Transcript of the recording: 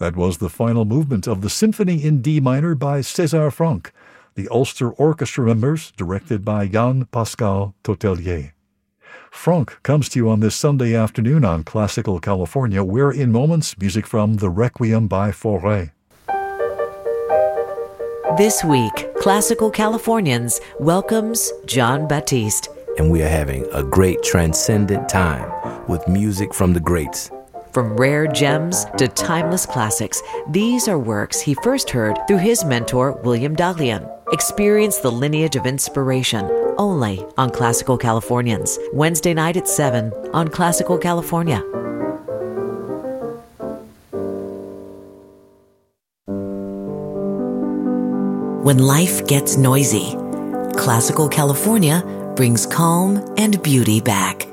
That was the final movement of the Symphony in D minor by César Franck, the Ulster Orchestra members, directed by Jean-Pascal Totelier. Franck comes to you on this Sunday afternoon on Classical California, where in moments, music from the Requiem by Fauré. This week, Classical Californians welcomes Jon Batiste. And we are having a great transcendent time with music from the greats. From rare gems to timeless classics, these are works he first heard through his mentor, William Daglian. Experience the lineage of inspiration only on Classical Californians, Wednesday night at 7 on Classical California. When life gets noisy, Classical California brings calm and beauty back.